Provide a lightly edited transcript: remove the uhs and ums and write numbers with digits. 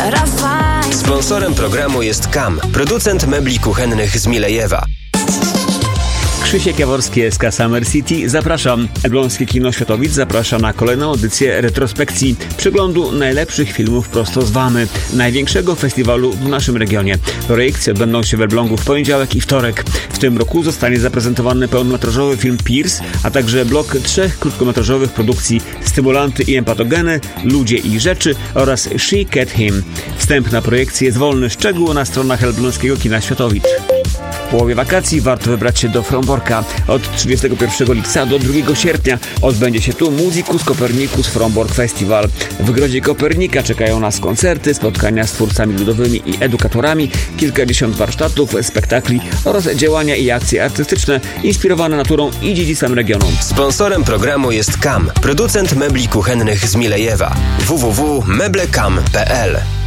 Sponsorem programu jest KAM, producent mebli kuchennych z Milejewa. Krzysiek Jaworski, SK Summer City. Zapraszam. Elbląskie Kino Światowic zaprasza na kolejną edycję retrospekcji przeglądu najlepszych filmów prosto z Wamy, największego festiwalu w naszym regionie. Projekcje odbędą się w Elblągu w poniedziałek i wtorek. W tym roku zostanie zaprezentowany pełnometrażowy film Pierce, a także blok 3 krótkometrażowych produkcji Stymulanty i empatogeny, Ludzie i rzeczy oraz She Cat Him. Wstęp na projekcję jest wolny, szczegóły na stronach Elbląskiego Kina Światowic. W połowie wakacji warto wybrać się do Fromborka. Od 31 lipca do 2 sierpnia odbędzie się tu Musicus Copernicus Frombork Festival. W Grodzie Kopernika czekają nas koncerty, spotkania z twórcami ludowymi i edukatorami, kilkadziesiąt warsztatów, spektakli oraz działania i akcje artystyczne inspirowane naturą i dziedzictwem regionu. Sponsorem programu jest KAM, producent mebli kuchennych z Milejewa. www.meblekam.pl